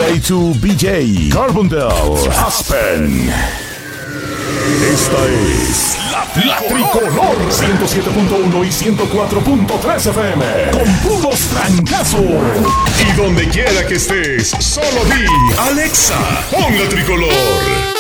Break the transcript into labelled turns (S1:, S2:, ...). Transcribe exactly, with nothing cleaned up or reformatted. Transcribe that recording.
S1: J to B J, Carbondale, Aspen. Esta es La, la Tricolor ciento siete punto uno y ciento cuatro punto tres F M con puros trancazos. Y donde quiera que estés, solo di Alexa, pon La Tricolor.